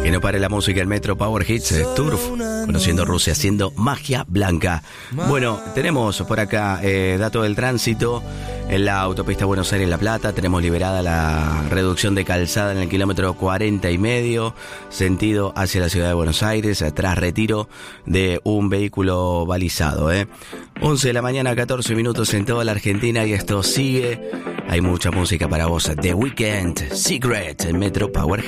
Que no pare la música, el Metro Power Hits Turf, conociendo Rusia, haciendo magia blanca. Bueno, tenemos por acá dato del tránsito en la autopista Buenos Aires-La Plata. Tenemos liberada la reducción de calzada en el kilómetro 40,5, sentido hacia la ciudad de Buenos Aires, tras retiro de un vehículo balizado. 11 de la mañana, 14 minutos en toda la Argentina, y esto sigue. Hay mucha música para vos. The Weeknd, Secret, en Metro Power Hits.